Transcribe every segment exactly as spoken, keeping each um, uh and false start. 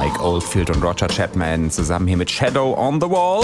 Mike Oldfield und Roger Chapman zusammen hier mit Shadow on the Wall.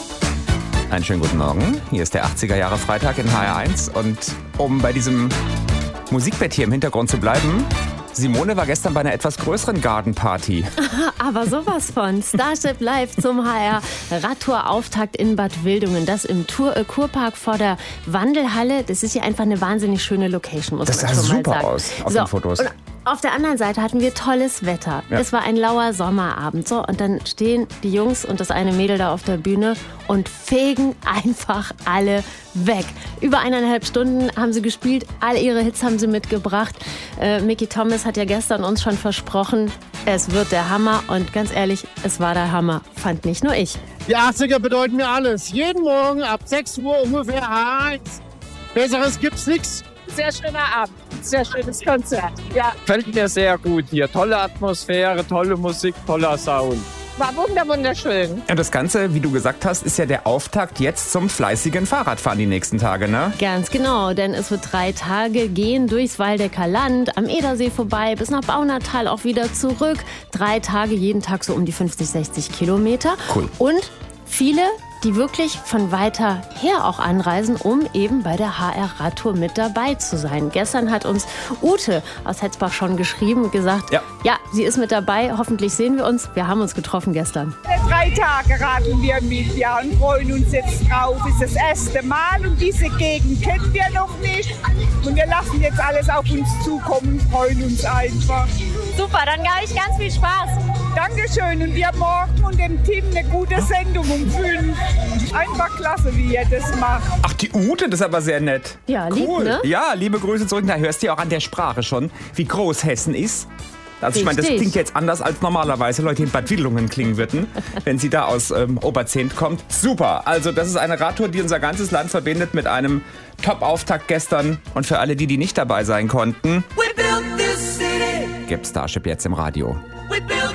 Einen schönen guten Morgen. Hier ist der achtziger Jahre Freitag in H R eins. Und um bei diesem Musikbett hier im Hintergrund zu bleiben, Simone war gestern bei einer etwas größeren Gardenparty. Aber sowas von. Starship Live zum H R Radtour-Auftakt in Bad Wildungen. Das im Tour, äh, Kurpark vor der Wandelhalle. Das ist hier einfach eine wahnsinnig schöne Location, muss das man sah schon mal super sagen. aus auf so, den Fotos. Und auf der anderen Seite hatten wir tolles Wetter. Ja. Es war ein lauer Sommerabend. So, und dann stehen die Jungs und das eine Mädel da auf der Bühne und fegen einfach alle weg. Über eineinhalb Stunden haben sie gespielt. All ihre Hits haben sie mitgebracht. Äh, Mickey Thomas hat ja gestern uns schon versprochen, es wird der Hammer. Und ganz ehrlich, es war der Hammer. Fand nicht nur ich. Die achtziger bedeuten mir alles. Jeden Morgen ab sechs Uhr ungefähr H eins. Besseres gibt's nichts. Sehr schöner Abend, sehr schönes Konzert. Ja, Gefällt mir sehr gut hier. Tolle Atmosphäre, tolle Musik, toller Sound. war wunder wunderschön. Und das Ganze, wie du gesagt hast, ist ja der Auftakt jetzt zum fleißigen Fahrradfahren die nächsten Tage, ne? Ganz genau, denn es wird drei Tage gehen durchs Waldecker Land, am Edersee vorbei, bis nach Baunatal auch wieder zurück. Drei Tage, jeden Tag so um die fünfzig, sechzig Kilometer. Cool. Und viele, die wirklich von weiter her auch anreisen, um eben bei der H R Radtour mit dabei zu sein. Gestern hat uns Ute aus Hetzbach schon geschrieben und gesagt, Ja. ja, sie ist mit dabei, hoffentlich sehen wir uns. Wir haben uns getroffen gestern. Drei Tage radeln wir mit, ja, und freuen uns jetzt drauf. Es ist das erste Mal und diese Gegend kennen wir noch nicht. Und wir lassen jetzt alles auf uns zukommen und freuen uns einfach. Super, dann habe ich ganz viel Spaß. Dankeschön und dir morgen und dem Team eine gute Sendung um fünf. Einfach klasse, wie ihr das macht. Ach, die Ute, das ist aber sehr nett. Ja, lieb, ne? Ja, liebe Grüße zurück. Da hörst du ja auch an der Sprache schon, wie groß Hessen ist. Also ich meine, das Richtig. klingt jetzt anders, als normalerweise Leute in Bad Wildungen klingen würden, wenn sie da aus ähm, Oberzent kommt. Super, also das ist eine Radtour, die unser ganzes Land verbindet mit einem Top-Auftakt gestern. Und für alle, die, die nicht dabei sein konnten, gibt Starship jetzt im Radio. We built